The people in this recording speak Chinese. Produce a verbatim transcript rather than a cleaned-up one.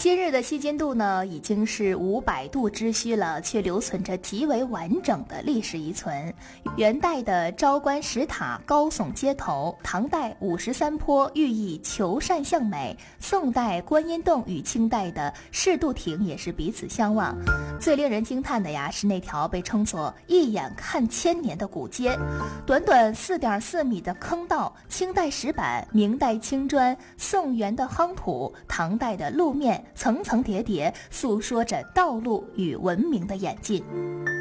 今日的西津渡呢，已经是五百度之墟了，却留存着极为完整的历史遗存。元代的昭关石塔高耸街头，唐代五十三坡寓意求善向美，宋代观音洞与清代的仕渡亭也是彼此相望。最令人惊叹的呀，是那条被称作一眼看千年的古街，短短四点四米的坑道，清代石板、明代青砖、宋元的夯土、唐代的路面，层层叠叠，诉说着道路与文明的演进。